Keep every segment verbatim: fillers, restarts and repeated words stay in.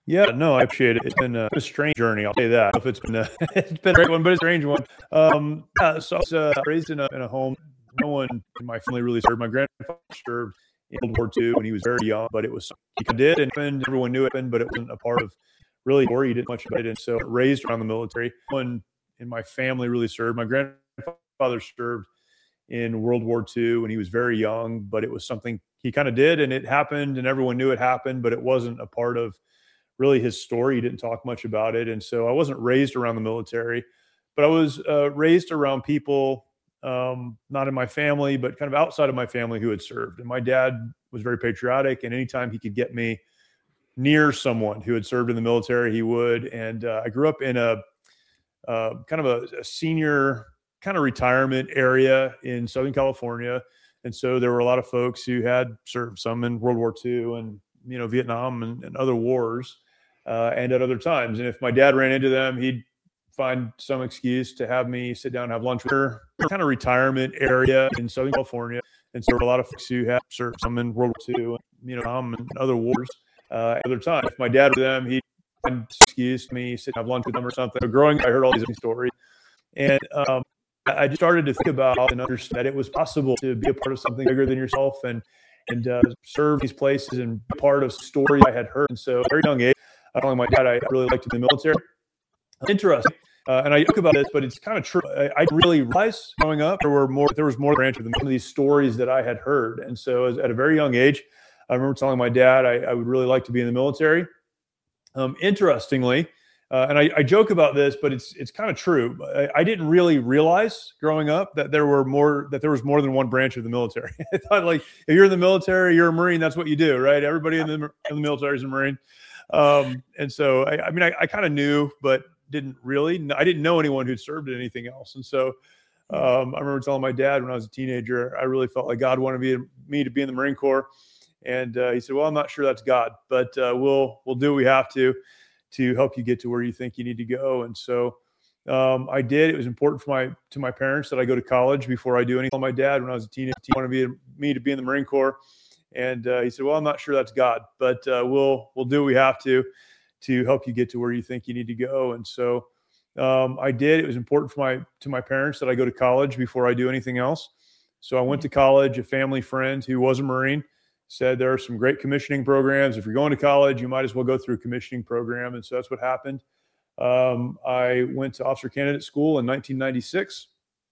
Yeah, no, I appreciate it. It's been a, a strange journey. I'll say that. If it's been a, it's been a great one, but it's a strange one. Um, yeah, so I was uh, raised in a, in a home. No one in my family really served. My grandfather served in World War Two when he was very young, but it was he did, and everyone knew it, but it wasn't a part of really or he didn't much about it. And so raised around the military. No one in my family really served. My grandfather served in World War Two when he was very young, but it was something he kind of did, and it happened, and everyone knew it happened, but it wasn't a part of really his story. He didn't talk much about it. And so I wasn't raised around the military, but I was uh, raised around people, um, not in my family, but kind of outside of my family who had served. And my dad was very patriotic, and anytime he could get me near someone who had served in the military, he would. And uh, I grew up in a uh, kind of a, a senior kind of retirement area in Southern California. And so there were a lot of folks who had served, some in World War Two and, you know, Vietnam and, and other wars. Uh, and at other times. And if my dad ran into them, he'd find some excuse to have me sit down and have lunch with her. Kind of retirement area in Southern California. And so there were a lot of folks who had served, some in World War Two, you know, and other wars. Uh, at other times, if my dad was with them, he'd find some excuse to me sit and have lunch with them or something. So growing, I heard all these stories. And um, I just started to think about and understand that it was possible to be a part of something bigger than yourself and and uh, serve these places and be part of stories I had heard. And so at a very young age, I don't like my dad. I really liked to be in the military. Interesting. Uh, and I talk about this, but it's kind of true. I, I didn't really realize growing up there were more. There was more branch of them, some of these stories that I had heard. And so, as, at a very young age, I remember telling my dad I, I would really like to be in the military. Um, interestingly, uh, and I, I joke about this, but it's it's kind of true. I, I didn't really realize growing up that there were more that there was more than one branch of the military. I thought, like, if you're in the military, you're a Marine. That's what you do, right? Everybody in the in the military is a Marine. Um, and so, I, I mean, I, I kind of knew, but didn't really, I didn't know anyone who'd served in anything else. And so, um, I remember telling my dad when I was a teenager, I really felt like God wanted me to, me to be in the Marine Corps. And, uh, he said, well, I'm not sure that's God, but, uh, we'll, we'll do what we have to, to help you get to where you think you need to go. And so, um, I did. It was important for my, to my parents that I go to college before I do anything. My dad, when I was a teenager, he wanted me to, me to be in the Marine Corps. And uh, he said, well, I'm not sure that's God, but uh, we'll we'll do what we have to to help you get to where you think you need to go. And so um, I did. It was important for my to my parents that I go to college before I do anything else. So I went to college. A family friend who was a Marine said there are some great commissioning programs. If you're going to college, you might as well go through a commissioning program. And so that's what happened. Um, I went to officer candidate school in nineteen ninety-six,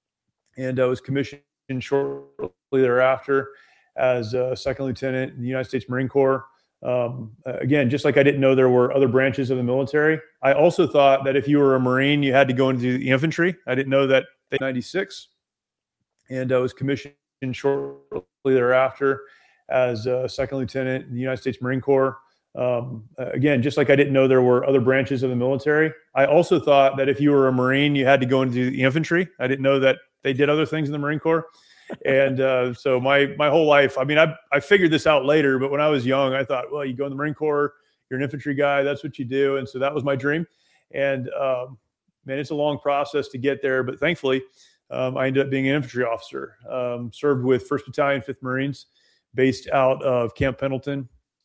and I was commissioned shortly thereafter as a second lieutenant in the United States Marine Corps. Um, again, just like I didn't know there were other branches of the military, I also thought that if you were a Marine, you had to go into the infantry. I didn't know that in ninety-six, and I was commissioned shortly thereafter as a second lieutenant in the United States Marine Corps. Um, again, just like I didn't know there were other branches of the military, I also thought that if you were a Marine, you had to go into the infantry. I didn't know that they did other things in the Marine Corps. And uh, so my my whole life, I mean, I I figured this out later, but when I was young, I thought, well, you go in the Marine Corps, you're an infantry guy, that's what you do. And so that was my dream. And um, man, it's a long process to get there, but thankfully, um, I ended up being an infantry officer. Um, served with first Battalion, fifth Marines, based out of Camp Pendleton.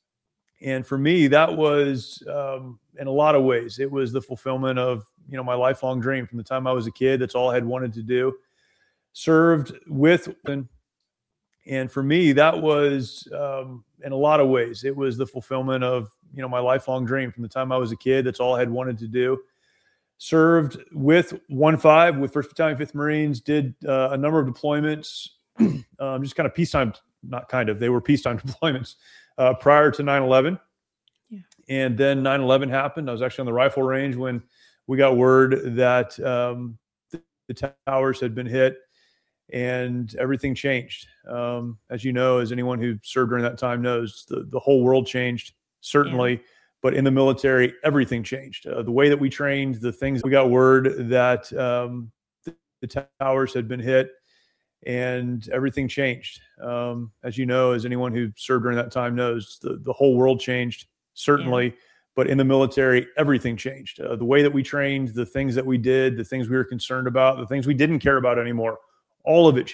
And for me, that was, um, in a lot of ways, it was the fulfillment of, you know, my lifelong dream. From the time I was a kid, that's all I had wanted to do. Served with, and for me, that was, um, in a lot of ways, it was the fulfillment of, you know, my lifelong dream. From the time I was a kid, that's all I had wanted to do. Served with one five with first Battalion, fifth Marines, did uh, a number of deployments, um, just kind of peacetime, not kind of, they were peacetime deployments uh, prior to nine eleven. Yeah. And then nine eleven happened. I was actually on the rifle range when we got word that um, the, the towers had been hit. And everything changed. Um, as you know, as anyone who served during that time knows, the, the whole world changed, certainly. Yeah. But in the military, everything changed. Uh, the way that we trained, the things, we got word that um, the, the towers had been hit, and everything changed. Um, as you know, as anyone who served during that time knows, the, the whole world changed, certainly. Yeah. But in the military, everything changed. Uh, the way that we trained, the things that we did, the things we were concerned about, the things we didn't care about anymore. All of it changed.